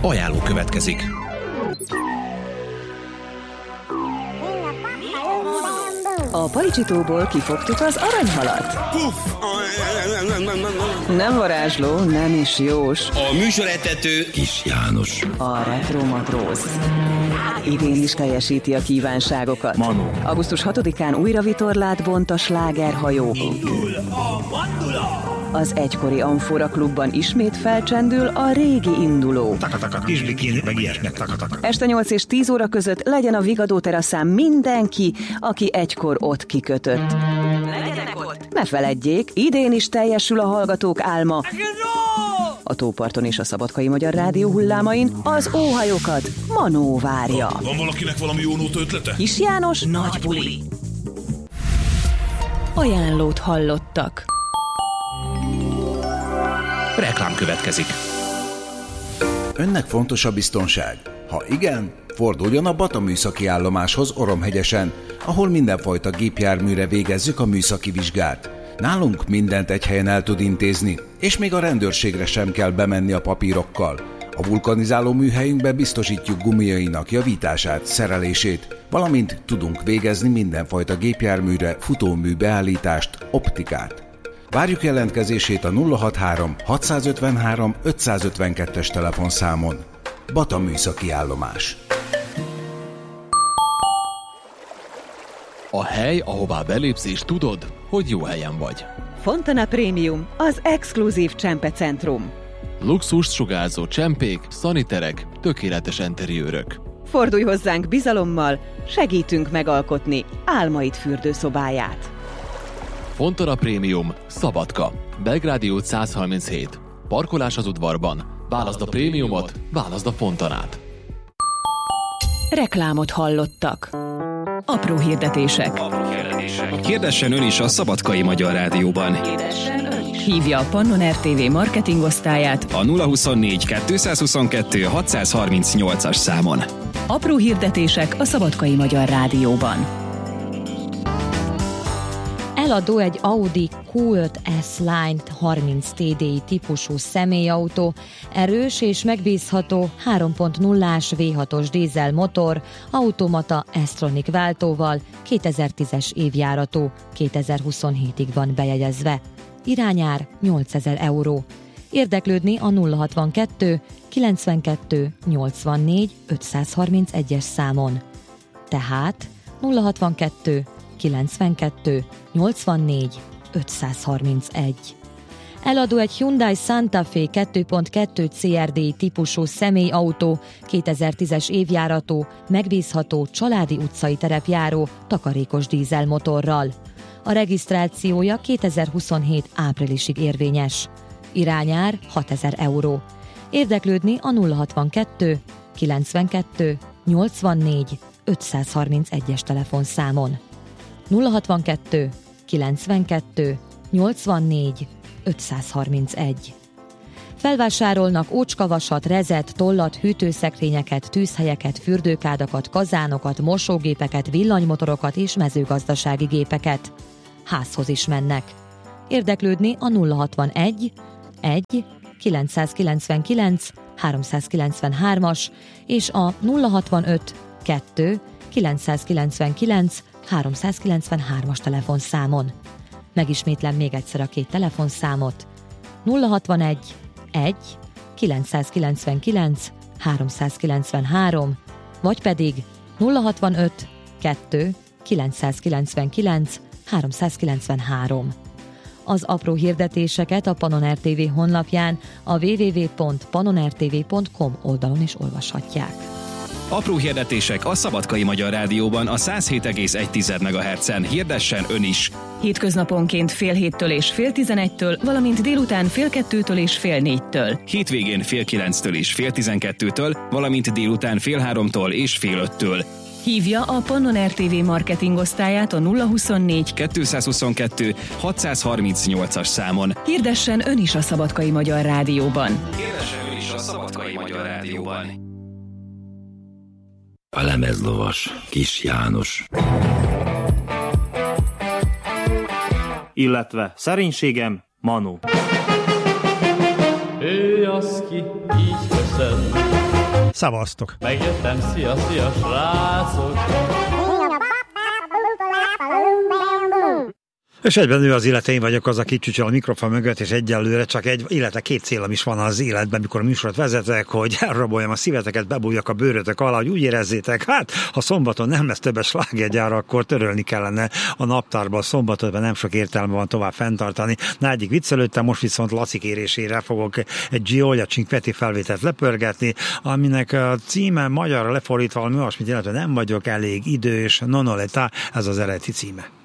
Ajánló következik. A pajcsitóból kifogtuk az aranyhalat. Nem varázsló, nem is Jós. A műsorvezető Kis János. A retromatróz. Idén is teljesíti a kívánságokat. Manu. Augusztus 6-án újra vitorlát bont a slágerhajó. Indul a mandula! Az egykori Amfora klubban ismét felcsendül a régi induló. Taka-taka, kisbikini, meg ilyesnek, taka-taka. Este 8 és 10 óra között legyen a Vigadó teraszán mindenki, aki egykor ott kikötött. Legyenek ott! Ne feledjék, idén is teljesül a hallgatók álma. A tóparton és a Szabadkai Magyar Rádió hullámain az óhajokat Manó várja. Van valakinek valami jó nóta ötlete? Kis János nagy buli. Ajánlót hallottak. Reklám következik. Önnek fontos a biztonság? Ha igen, forduljon a Bata műszaki állomáshoz Oromhegyesen, ahol mindenfajta gépjárműre végezzük a műszaki vizsgát. Nálunk mindent egy helyen el tud intézni, és még a rendőrségre sem kell bemenni a papírokkal. A vulkanizáló műhelyünkbe biztosítjuk gumiainak javítását, szerelését, valamint tudunk végezni mindenfajta gépjárműre futómű beállítást, optikát. Várjuk jelentkezését a 063 653 552-es telefonszámon. Bata műszaki állomás. A hely, ahová belépsz és tudod, hogy jó helyen vagy. Fontana Premium, az exkluzív csempecentrum. Luxust sugárzó csempék, szaniterek, tökéletes enteriőrök. Fordulj hozzánk bizalommal, segítünk megalkotni álmaid fürdőszobáját. Fontana Premium, Szabadka, Belgrádi út 137. Parkolás az udvarban. Válaszd a prémiumot, válaszd a Fontanát. Reklámot hallottak. Apró hirdetések. Hirdessen ön is a Szabadkai Magyar Rádióban. Hívja a Pannon RTV marketing osztályát A 024 222 638-as számon. Apró hirdetések a Szabadkai Magyar Rádióban. Eladó egy Audi Q5 S-Line 30 TDI típusú személyautó, erős és megbízható 3.0-ás V6-os dízel motor, automata S-Tronic váltóval, 2010-es évjáratú, 2027-ig van bejegyezve. Irányár 8000 €. Érdeklődni a 062 92 84 531-es számon. Tehát 062 92 84 531. Eladó egy Hyundai Santa Fe 2.2 CRDI típusú személyautó, 2010-es évjáratú, megbízható családi utcai terepjáró, takarékos dízelmotorral. A regisztrációja 2027 áprilisig érvényes. Irányár 6000 €. Érdeklődni a 062 92 84 531-es telefonszámon. 062 92 84 531. Felvásárolnak ócskavasat, rezet, tollat, hűtőszekrényeket, tűzhelyeket, fürdőkádakat, kazánokat, mosógépeket, villanymotorokat és mezőgazdasági gépeket. Házhoz is mennek. Érdeklődni a 061 1 999 393-as és a 065 2 999 393-as telefonszámon. Megismétlem még egyszer a két telefonszámot. 061 1 999 393, vagy pedig 065 2 999 393. Az apró hirdetéseket a Pannon RTV honlapján, a www.pannonrtv.com oldalon is olvashatják. Apró hirdetések a Szabadkai Magyar Rádióban a 107,1 MHz-en. Hirdessen ön is! Hétköznaponként fél 7-től és fél 11-től, valamint délután fél 2-től és fél 4-től. Hétvégén fél 9-től és fél 12-től, valamint délután fél 3-tól és fél 5-től. Hívja a Pannon RTV marketing osztályát a 024 222 638-as számon. Hirdessen ön is a Szabadkai Magyar Rádióban. Hirdessen ön is a Szabadkai Magyar Rádióban. A lemezlovas Kis János. Illetve szerénységem Manu. Ő az, ki így köszön. Szavaztok. Megjöttem, szia, srácok. És egyben ő az illetve, én vagyok az, aki csücsöl a mikrofon mögött, és egyelőre csak illetve két célom is van az életben, mikor a műsort vezetek, hogy elraboljam a szíveteket, bebújjak a bőrötök alá, hogy úgy érezzétek, hát ha szombaton nem lesz többes slágergyára, akkor törölni kellene a naptárba a szombatot, nem sok értelme van tovább fenntartani. Na, egyik viccelődtem, most viszont Laci kérésére fogok egy Gioia Cinquetti felvételt lepörgetni, aminek a címe magyarra lefordítva valami olyasmit jelent, hogy nem vagyok elég idős, non ho l'età, ez az eredeti címe.